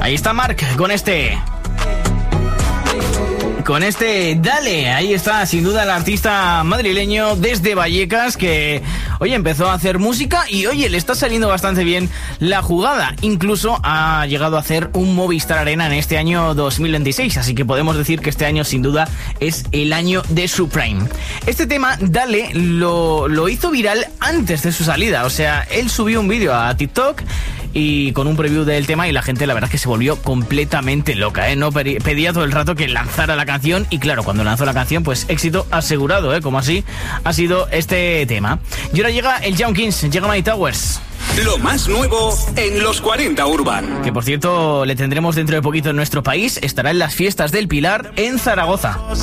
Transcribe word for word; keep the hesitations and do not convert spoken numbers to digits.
Ahí está Marc con este... Con este Dale, ahí está sin duda el artista madrileño desde Vallecas que, oye, empezó a hacer música y, oye, le está saliendo bastante bien la jugada. Incluso ha llegado a hacer un Movistar Arena en este año dos mil veintiséis, así que podemos decir que este año sin duda es el año de su prime. Este tema, Dale, lo, lo hizo viral antes de su salida, o sea, él subió un vídeo a TikTok y con un preview del tema y la gente la verdad es que se volvió completamente loca, ¿eh? No pedía todo el rato que lanzara la canción y claro, cuando lanzó la canción pues éxito asegurado, ¿eh? Como así ha sido este tema. Y ahora llega el Young Kings, llega My Towers. Lo más nuevo en los cuarenta Urban. Que por cierto le tendremos dentro de poquito en nuestro país, estará en las fiestas del Pilar en Zaragoza.